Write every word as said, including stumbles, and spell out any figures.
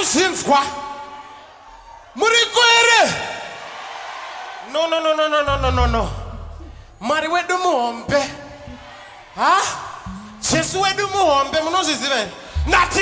Simfwa. Murikwere. No, no, no, no, no, no, no, no, no. Mari wedu muombe. Ha? Jesu wedu muombe. Munozi zive. Nati.